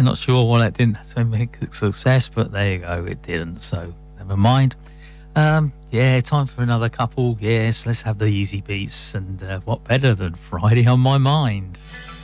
not sure why that didn't make a success, but there you go, it didn't, so never mind. Yeah, time for another couple. Yes, let's have the easy beats, and what better than Friday on My Mind.